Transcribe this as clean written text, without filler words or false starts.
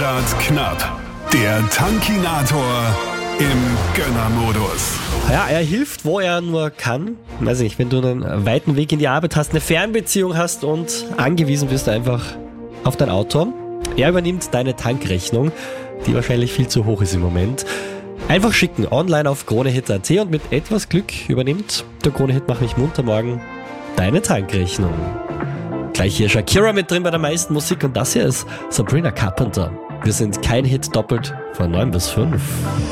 Grad knapp. Der Tankinator im Gönnermodus. Ja, er hilft, wo er nur kann. Weiß nicht, wenn du einen weiten Weg in die Arbeit hast, eine Fernbeziehung hast und angewiesen bist einfach auf dein Auto. Er übernimmt deine Tankrechnung, die wahrscheinlich viel zu hoch ist im Moment. Einfach schicken, online auf KroneHit.at und mit etwas Glück übernimmt der KroneHit Mach mich munter morgen deine Tankrechnung. Gleich hier Shakira mit drin bei der meisten Musik und das hier ist Sabrina Carpenter. Wir sind kein Hit doppelt von 9 bis 5.